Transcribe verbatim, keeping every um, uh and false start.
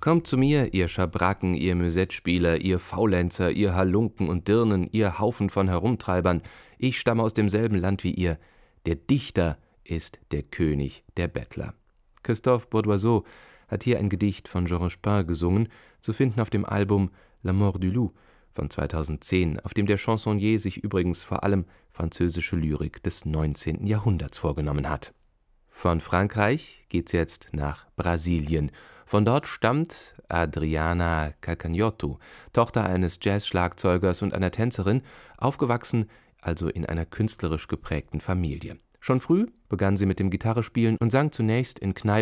Kommt zu mir, ihr Schabracken, ihr Müsettspieler, ihr Faulenzer, ihr Halunken und Dirnen, ihr Haufen von Herumtreibern, ich stamme aus demselben Land wie ihr. Der Dichter ist der König der Bettler. Christophe Bourdoiseau hat hier ein Gedicht von Georges Pin gesungen, zu finden auf dem Album La Mort du Loup von zweitausendzehn, auf dem der Chansonnier sich übrigens vor allem französische Lyrik des neunzehnten Jahrhunderts vorgenommen hat. Von Frankreich geht's jetzt nach Brasilien. Von dort stammt Adriana Calcanhoto, Tochter eines Jazz-Schlagzeugers und einer Tänzerin, aufgewachsen also in einer künstlerisch geprägten Familie. Schon früh begann sie mit dem Gitarrespielen und sang zunächst in Kneipen